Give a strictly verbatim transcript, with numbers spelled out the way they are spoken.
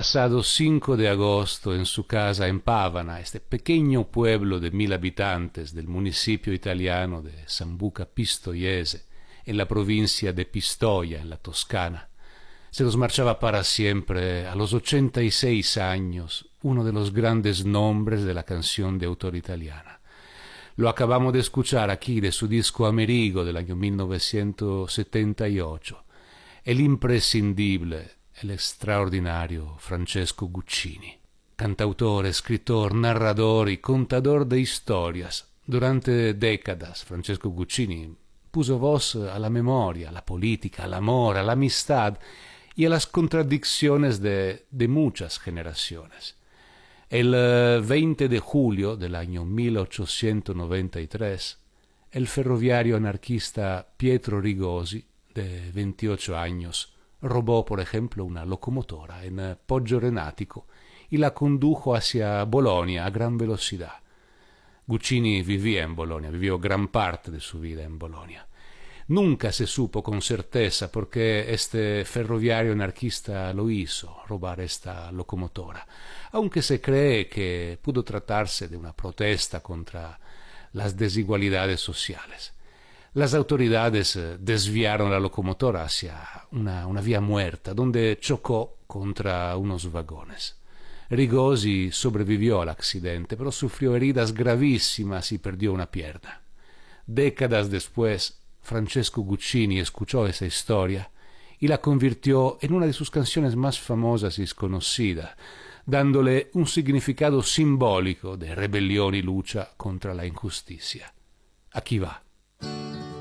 pasado cinco de agosto en su casa en Pavana, este pequeño pueblo de mil habitantes del municipio italiano de Sambuca Pistoiese, en la provincia de Pistoia, en la Toscana. Se nos marchaba para siempre, a los ochenta y seis años, uno de los grandes nombres de la canción de autor italiana. Lo acabamos de escuchar aquí de su disco Amerigo del año mil novecientos setenta y ocho. El imprescindible, el extraordinario Francesco Guccini. Cantautor, escritor, narrador y contador de historias. Durante décadas, Francesco Guccini puso voz a la memoria, a la política, al amor, a la amistad y a las contradicciones de, de muchas generaciones. El veinte de julio del año mil ochocientos noventa y tres, el ferroviario anarquista Pietro Rigosi, de veintiocho años, robó, por ejemplo, una locomotora en Poggio Renatico y la condujo hacia Bolonia a gran velocidad. Guccini vivía en Bolonia, vivió gran parte de su vida en Bolonia. Nunca se supo con certeza por qué este ferroviario anarquista lo hizo, robar esta locomotora, aunque se cree que pudo tratarse de una protesta contra las desigualdades sociales. Las autoridades desviaron la locomotora hacia una, una vía muerta, donde chocó contra unos vagones. Rigosi sobrevivió al accidente, pero sufrió heridas gravísimas y perdió una pierna. Décadas después, Francesco Guccini escuchó esa historia y la convirtió en una de sus canciones más famosas y conocidas, dándole un significado simbólico de rebelión y lucha contra la injusticia. Aquí va.